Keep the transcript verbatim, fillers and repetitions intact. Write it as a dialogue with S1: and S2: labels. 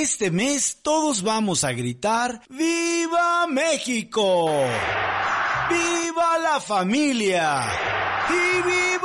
S1: Este mes todos vamos a gritar ¡Viva México! ¡Viva la familia! ¡Y viva